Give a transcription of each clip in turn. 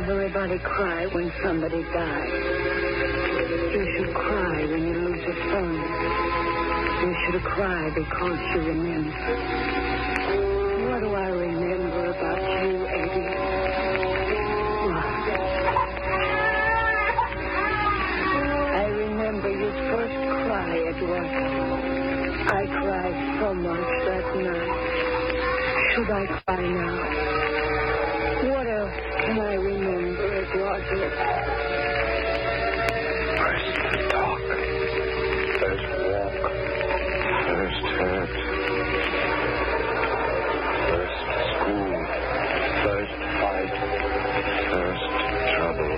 Everybody cry when somebody dies. You should cry when you lose a son. You should cry because you remember. What do I remember about you, Eddie? What? I remember your first cry at work. I cried so much that night. Should I cry now? What else can I remember, Eduardo? First talk. First walk. First hurt. First school. First fight. First trouble.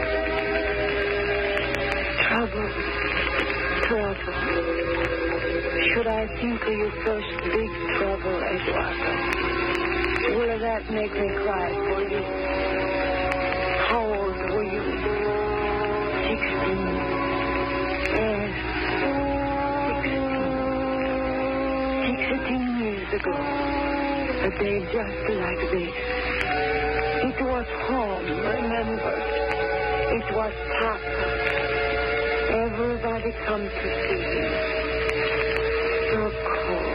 Trouble. Should I think of your first big trouble, Eduardo? Will that make me cry for you? How old were you? 16. Yes, 16 years ago. A day just like this. It was home, remember? It was Papa. Everybody come to see him. So cold.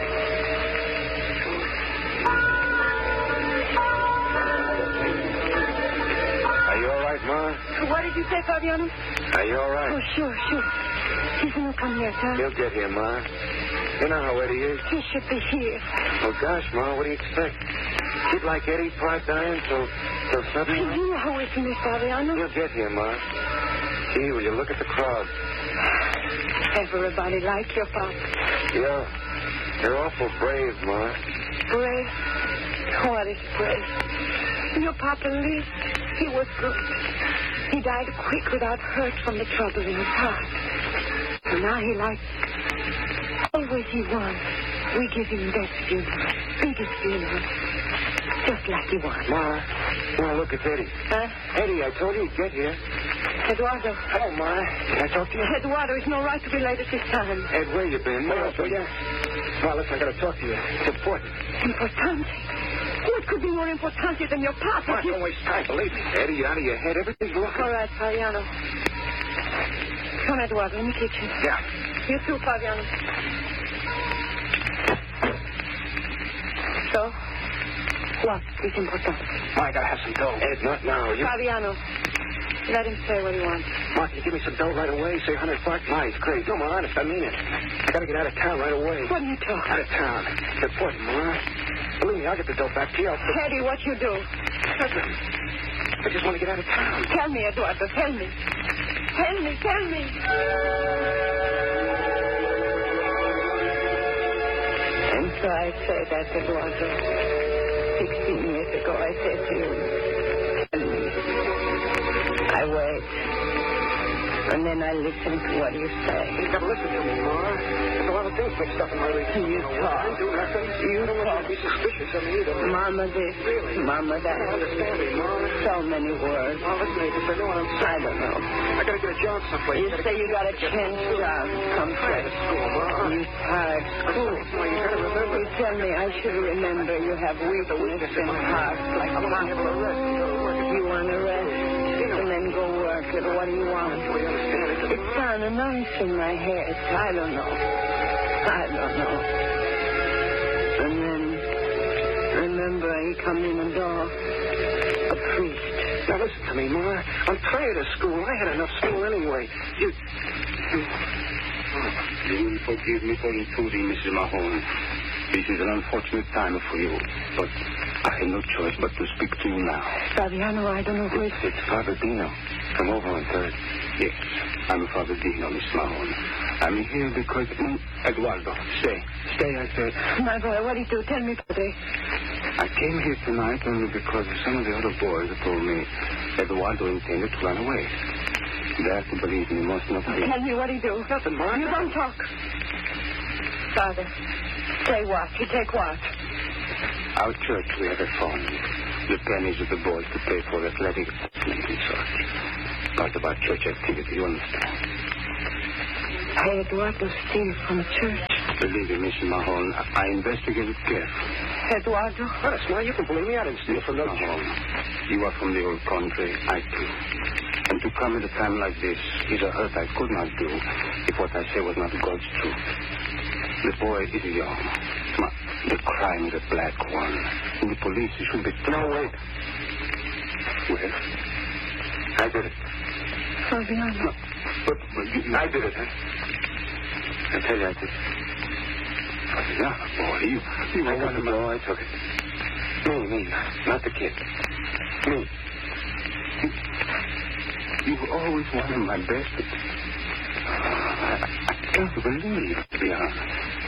Are you all right, Ma? What did you say, Fabiano? Are you all right? Oh, sure. He's going to come here, sir. He'll get here, Ma. You know how Eddie is. He should be here. Oh, gosh, Ma, what do you expect? She'd like Eddie Pratt dying so suddenly? You know how it's me, Fabiano. He'll get here, Ma. Gee, will you look at the crowd? Everybody like your papa. Yeah. You're awful brave, Ma. Brave? What is brave? Your papa lived. He was good. He died quick without hurt from the trouble in his heart. And now he likes always he wants. We give him best funeral, biggest funeral, just like he wants. Ma, look, it's Eddie. Huh? Eddie, I told you he'd get here. Eduardo. Hello, Ma. Can I talk to you? Eduardo, it's no right to be late at this time. Ed, where you been? Ma, listen, I got to talk to you. It's important. Importante? What could be more importante than your papa? Ma, don't waste time, believe me. Eddie, you're out of your head. Everything's looking. All right, Fabiano. Come, Eduardo, in the kitchen. Yeah. You too, Fabiano. So, what is important? Ma, I got to have some dough. Ed, not now. Fabiano, let him say what he wants. Ma, can you give me some dough right away? Say $100. Ma, he's crazy. No, Ma, honest, I mean it. I got to get out of town right away. What are you talking? Out of town. It's important, Ma. Believe me, I'll get the dough back to you. Eddie, what you do? Listen, I just want to get out of town. Tell me, Eduardo, tell me. Tell me. And so I said that, Eduardo. 16 years ago, I said to you, tell me. I wait. And then I listen to what you say. You got to listen to me, Ma. There's a lot of things mixed up in my religion. You talk. I do nothing. You don't want talk. to be suspicious of me either. Mama this, Really? Mama that. I don't understand me, Ma. So many words. Ma, listen to me, because I know what I'm saying. I don't know. I got to get a job someplace. You say you got a chance job. Come tired of school, Ma. You tired school. Ma, you got to remember. You tell me I should remember you have weakness in heart like I'm not able to rest. You want to rest and then go work it. What do you want? It sounded nice in my head. I don't know. And then, remember, he come in the door, a priest. Now, listen to me, Ma. I'm tired of school. I had enough school anyway. You will forgive me for intruding, Mrs. Mahone. This is an unfortunate time for you, but I have no choice but to speak to you now. Fabiano, I don't know who it is. It's Father Dino from over on 3rd. Yes, I'm Father Dino, Miss Mahone. I'm here because... Eduardo, stay, I said. My boy, what did you do? Tell me today. I came here tonight only because some of the other boys told me Eduardo intended to run away. They have to believe me, must not be. Tell me what he do. Nothing, Ma. You don't talk. Father, say what? You take what? Our church, we have a fund. The pennies of the boys to pay for athletic equipment and such. Part of our church activity, you understand? I Eduardo steal from church. Believe me, Mr. Mahone, I investigated carefully. Eduardo? Honest, now you can believe me. I didn't steal from no Mahone, you are from the old country. I too. And to come at a time like this is a hurt I could not do if what I say was not God's truth. The boy is young. The crime is a black one. And the police should be... No, wait. Well, I did it. Fabiano. but I did it, huh? I tell you, I did it. Fabiano, boy, you I got the blow. I took it. Me, not the kid. Me. You've always wanted my best. I can't believe it, to be honest.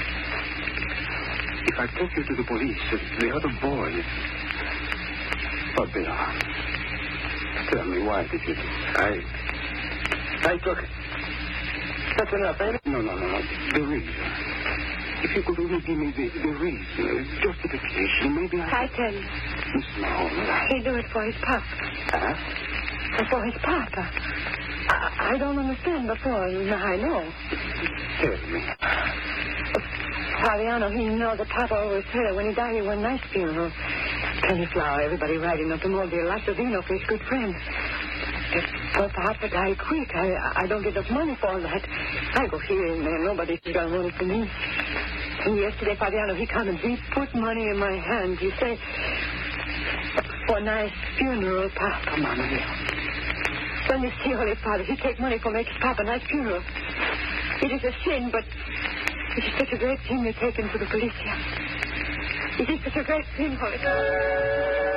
If I took you to the police, the other boys... Fabiano, tell me, why did you do it? I took it. That's enough, ain't it? No. The reason. If you could only give me the reason, justification, maybe I tell you. Miss Mahone. He do it for his papa. Huh? For his papa. I don't understand before. Now I know. Tell me. Fabiano, he know that Papa always said when he died, he went nice funeral. Penny flower, everybody riding up the mobile. Lassadino for his good friend. But Papa died quick. I don't get enough money for all that. I go here and there. Nobody's got money for me. And yesterday, Fabiano, he come and he put money in my hand. He say, for a nice funeral, Papa, Mama mia. When you see Holy Father, he take money for make his Papa a nice funeral. It is a sin, but it is such a great sin they take him to the police here. It is such a great sin, Holy Father.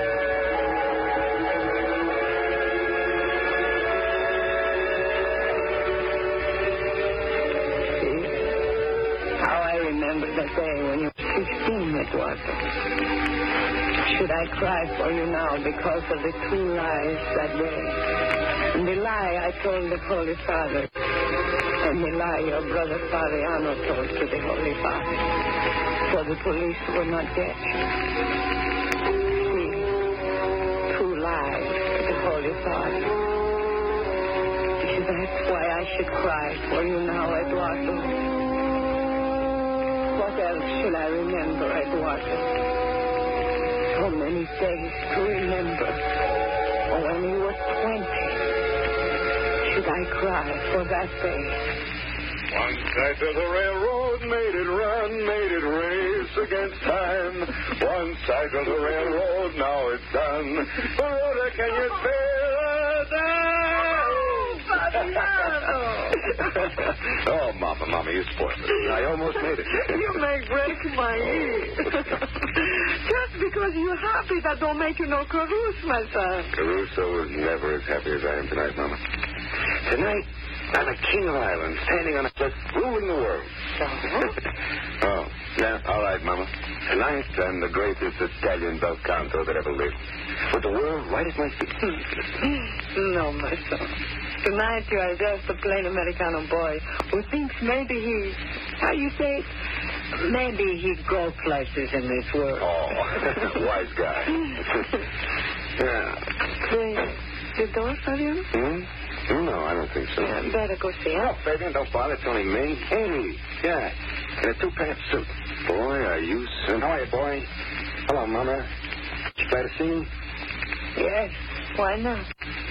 Remember that day when you were 16, Eduardo. Should I cry for you now because of the two lies that day? And the lie I told the Holy Father, and the lie your brother Fabiano told to the Holy Father, so the police would not get you. See, two lies to the Holy Father. That's why I should cry for you now, Eduardo. What else should I remember, Eduardo? So many days to remember. Or when you were 20, should I cry for that day? One side of the railroad made it run, made it race against time. One side of the railroad, now it's done. Brother, can you feel that? Oh, Mama, you spoiled it. I almost made it. You may break my ear. Just because you're happy, that don't make you no Caruso, my son. Caruso was never as happy as I am tonight, Mama. Tonight, I'm a king of Ireland, standing on a cliff, ruling the world. Oh, yeah, all right, Mama. Tonight, I'm the greatest Italian bel canto that ever lived. With the world right at my feet. No, my son. Tonight you are just a plain Americano boy who thinks maybe he, how you say it, maybe he go places in this world. Oh, wise guy. Yeah. The door, Fabian? No, I don't think so. Yeah, better go see her. Oh, Fabian, don't bother. It's only me. Hey, yeah, in a two-pants suit. Boy, are you soon. How are you, boy? Hello, Mama. You glad to see me? Yes, why not?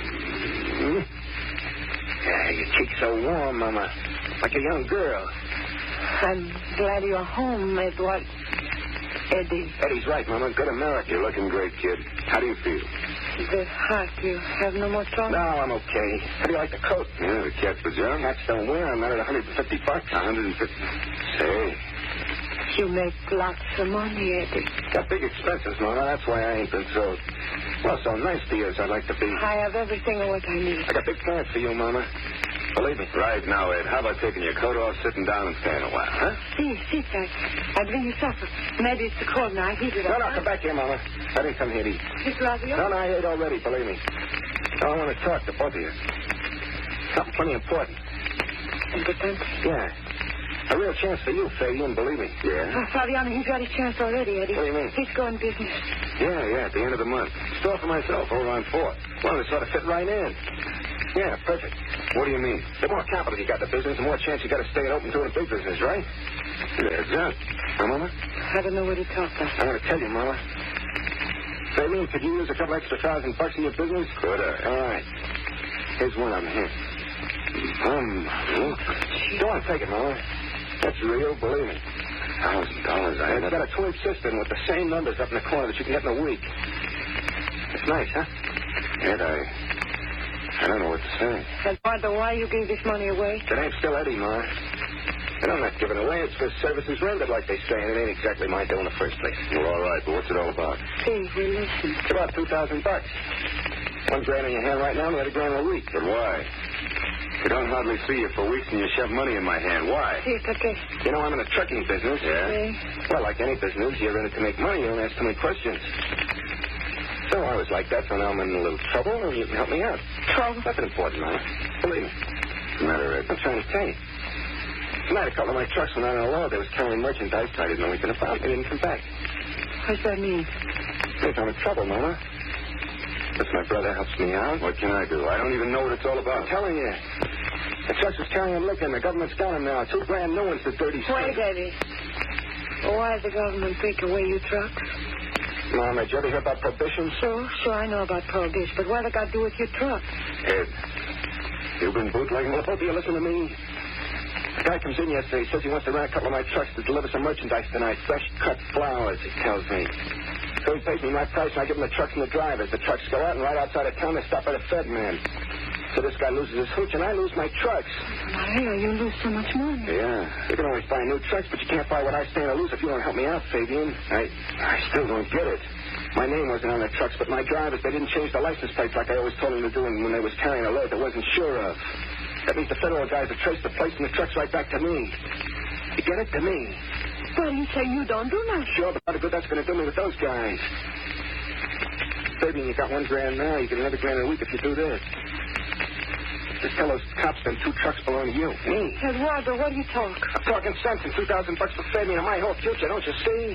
Yeah, your cheeks so warm, Mama. Like a young girl. I'm glad you're home, Edward. Eddie. Eddie's right, Mama. Good America. You're looking great, kid. How do you feel? The heart, you have no more trouble? No, I'm okay. How do you like the coat? Yeah, the cat's pajama. Cats don't wear them. Not at $150. 150. Say. You make lots of money, Eddie. Got big expenses, Mama. That's why I ain't been so... Well, so nice to you as I'd like to be. I have everything what I need. I got big plans for you, Mama. Believe me. Right now, Ed, how about taking your coat off, sitting down, and staying a while, huh? See, I bring you supper. Maybe it's too cold now. I heat it up. No, come back here, Mama. I didn't come here to eat. Flavio? No, I ate already, believe me. I want to talk to both of you. Something plenty important. Important? Yeah. A real chance for you, Fabian, believe me. Yeah? Fabiano, he's got his chance already, Eddie. What do you mean? He's going business. Yeah, at the end of the month. Store for myself over on 4th. Well, it sort of fit right in. Yeah, perfect. What do you mean? The more capital you got in the business, the more chance you got to stay open doing a big business, right? Yeah, exactly. Huh, Mama? I don't know what you're talking about. I'm going to tell you, Mama. Fabian, could you use a couple extra $1,000 in your business? Could I? All right. Here's one of them here. Look. Go on, take it, Mama. That's real, believe me. $1,000. It's got a twin system with the same numbers up in the corner that you can get in a week. It's nice, huh? Ed, I don't know what to say. Eduardo, why you give this money away? The name's still Eddie, Ma. And I'm not giving it away. It's for services rendered, like they say, and it ain't exactly my doing in the first place. Well, all right, but what's it all about? Steve, we listen. It's about $2,000. $1,000 in your hand right now, and $1,000 a week. But why? I don't hardly see you for weeks, and you shove money in my hand. Why? Sí, okay. You know, I'm in the trucking business. Yeah? Well, like any business, you're in it to make money. You don't ask too many questions. So I was like that, so now I'm in a little trouble, and you can help me out. Trouble? Nothing important, man. Believe me. What's the matter, Ed? I'm trying to tell you. Tonight, a couple of my trucks went out on the road. They was carrying merchandise. I didn't know we could have found. They didn't come back. What's that mean? Means I'm in trouble, Mama. But my brother helps me out. What can I do? I don't even know what it's all about. I'm telling you. The trucks was carrying liquor, and the government's got them now. 2 brand new ones, the dirty stuff. Wait, Eddie. Why does the government take away your trucks? Mama, did you ever hear about prohibition? Sure, I know about prohibition, but what they got to do with your trucks? Ed, you've been bootlegging? Well, both of you listen to me. The guy comes in yesterday. He says he wants to rent a couple of my trucks to deliver some merchandise tonight. Fresh cut flowers, he tells me. So he pays me my price, and I give him the trucks and the drivers. The trucks go out, and right outside of town, they stop by the Fed man. So this guy loses his hooch, and I lose my trucks. Maria, you lose so much money. Yeah. You can always buy new trucks, but you can't buy what I stand to lose if you don't help me out, Fabian. I still don't get it. My name wasn't on the trucks, but my drivers, they didn't change the license plates like I always told them to do when they was carrying a load they wasn't sure of. That means the federal guys have traced the plates and the trucks right back to me. You get it? To me. Well, you say you don't do nothing. Sure, but how good that's going to do me with those guys. Fabian, you got $1,000 now. You get another $1,000 a week if you do this. Just tell those cops them 2 trucks belong to you. Me. Eduardo, what do you talk? I'm talking sense and $2,000 for Fabian and my whole future, don't you see?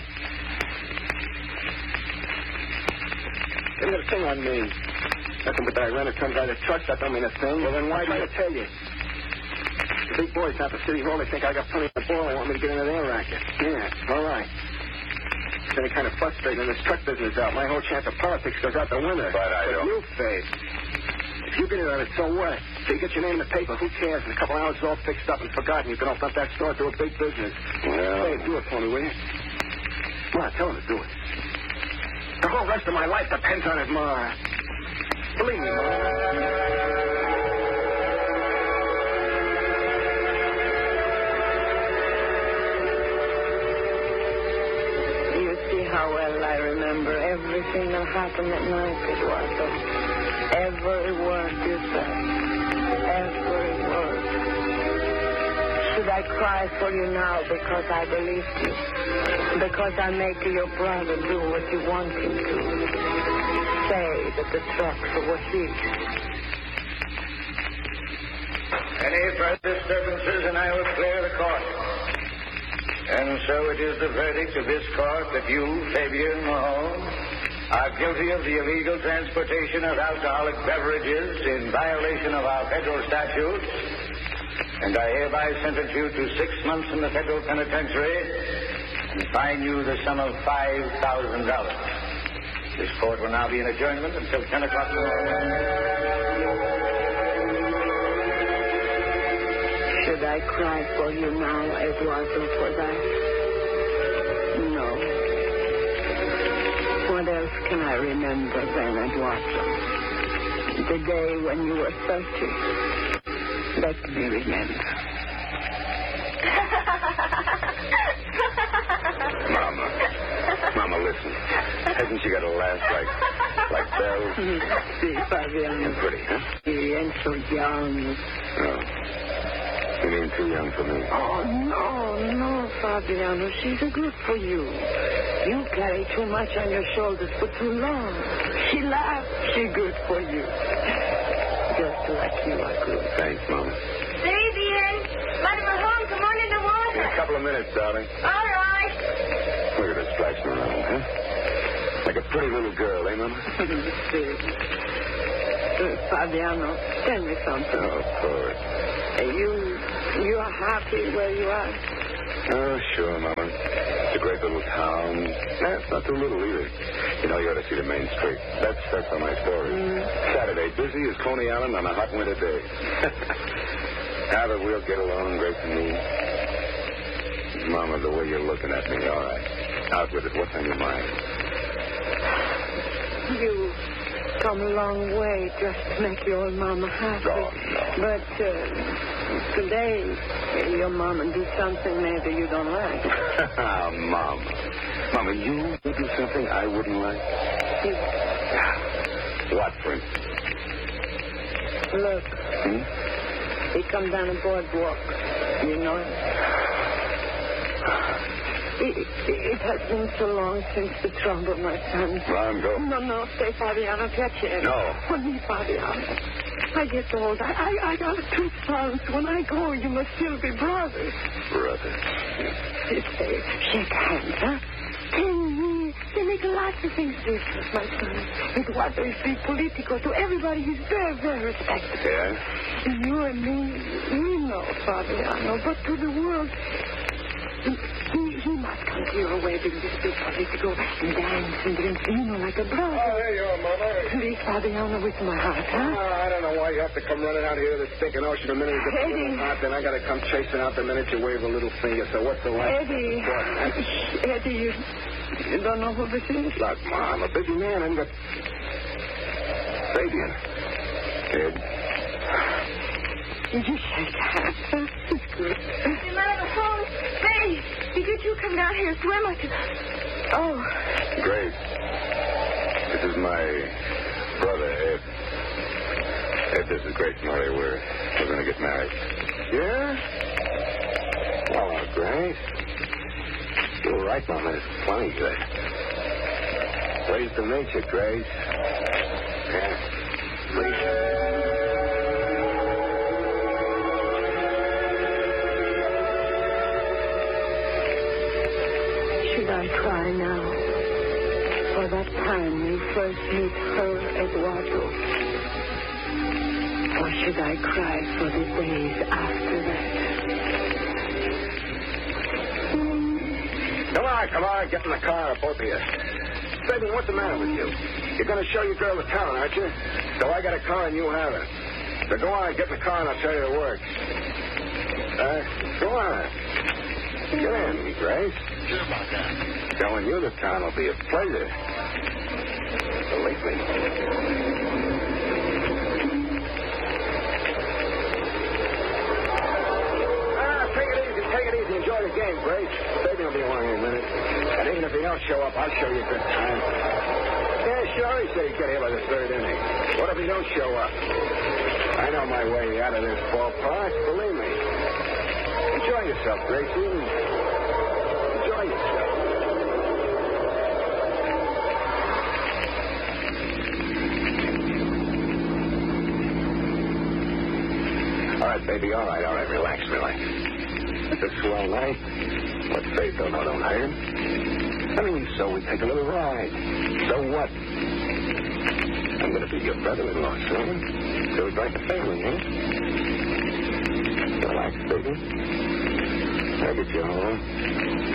Give me the thing on me. Nothing but that I rent a ton by the trucks, that don't mean a thing. Well, then why do I tell you? The big boys out the city hall, they think I got plenty of ball. They want me to get into their racket. Yeah, all right. It's any kind of frustrating this truck business out. My whole chance of politics goes out the window. But I don't. You, Faye. If you get it on it, so what? So you get your name in the paper, who cares? In a couple hours, it's all fixed up and forgotten. You can open up that store and do a big business. Well... Faye, do it for me, will you? Ma, tell him to do it. The whole rest of my life depends on it, Ma. Believe me, Ma. You see how well I remember everything that happened at night, Eduardo. Every word you said. Every word. Should I cry for you now because I believed you? Because I make your brother do what you want him to? Say that the trucks were his. Any further disturbances and I will clear the court. And so it is the verdict of this court that you, Fabian Mahone, are guilty of the illegal transportation of alcoholic beverages in violation of our federal statutes. And I hereby sentence you to 6 months in the federal penitentiary and fine you the sum of $5,000. This court will now be in adjournment until 10 o'clock tomorrow. Should I cry for you now, Eduardo, for that? No. What else can I remember then, Eduardo? The day when you were 30. Let me remember. Mama, listen. Hasn't she got a laugh like bells? See, Fabian. And pretty, huh? And so young. Oh. You mean too young for me? Oh, no, Fabiano. She's good for you. You carry too much on your shoulders for too long. She laughs. She's good for you. Just like you are good. Thanks, Mama. Fabian, Mother Mahone, come on in the water. In a couple of minutes, darling. All right. Look at her splashing around, huh? Like a pretty little girl, eh, Mama? Fabiano, tell me something. Oh, of course. You are happy where you are? Oh, sure, Mama. It's a great little town. Nah, it's not too little either. You know, you ought to see the main street. That's on my story. Saturday, busy as Coney Island on a hot winter day. Now that we'll get along, Grace and me. Mama, the way you're looking at me, all right. Out with it. What's on your mind? You come a long way just to make your mama happy. Oh, no. But today, your mama do something maybe you don't like. Mama. Mama, you do something I wouldn't like? What, for instance? Look. He come down a boardwalk. You know it? It has been so long since the trouble, my son. Ron, go. No, stay, Fabiano. Catch it. No. For me, Fabiano. I get old. I got 2 sons. When I go, you must still be brothers. Brothers. Say, shake hands, huh? They make lots of things different, my son. With what they speak political to everybody, he's very, very respected. Yeah? You and me, we know, Fabiano, but to the world, he must come to your wedding to speak political and dance and drink vino like a brother. Oh, there you are, Mama. Please, Fabiano, with my heart, huh? I don't know why you have to come running out here to the stinking ocean the minute you get a Eddie. little hot, then I got to come chasing out the minute you wave a little finger. So what's the right? Eddie, Eddie, you don't know who this is? Look, Ma, I'm a busy man. I'm got... Fabian. Ed. You shake hands, huh? It's good. Am I on the phone? Betty, did you come down here to swim? Oh. Grace. This is my brother, Ed. Ed, this is Grace Murray. We're going to get married. Yeah? Hello, Grace. You're right, Mama. It's funny good. Pleased to meet you, Grace. Yeah. Pleased. Should I cry now? For that time you first meet her, Eduardo? Or should I cry for the days after that? Come on, get in the car, both of you. Fabian, what's the matter with you? You're going to show your girl the town, aren't you? So I got a car and you haven't. So go on, get in the car and I'll show you the works. Go on. Get in, Grace. Sure about that. Showing you the town will be a pleasure. Believe me. Take it easy. Enjoy the game, Grace. Fabian will be along in a minute. And even if he don't show up, I'll show you a good time. Yeah, sure, he said he'd get here by the 3rd inning. What if he don't show up? I know my way out of this ballpark, believe me. Enjoy yourself, Gracie. Enjoy yourself. All right, baby, all right. Relax. It's a swell night. What's faith don't know, don't iron. I mean, so we take a little ride. So what? I'm going to be your brother-in-law soon. So it's like a family, huh? Relax, baby. I'll get you home.